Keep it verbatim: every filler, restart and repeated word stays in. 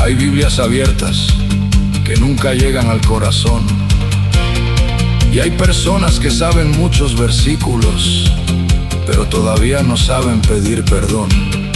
Hay Biblias abiertas que nunca llegan al corazón, y hay personas que saben muchos versículos, pero todavía no saben pedir perdón.